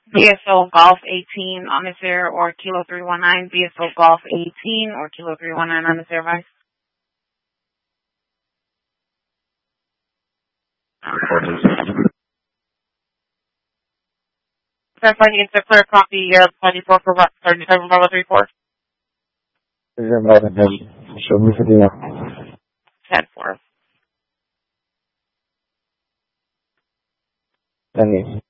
BSO Golf 18 on this air or Kilo 319, BSO Golf 18 or Kilo 319 on this air, Vice. That's why you get the clear copy of 24 for 37 Bravo 34. 10-4.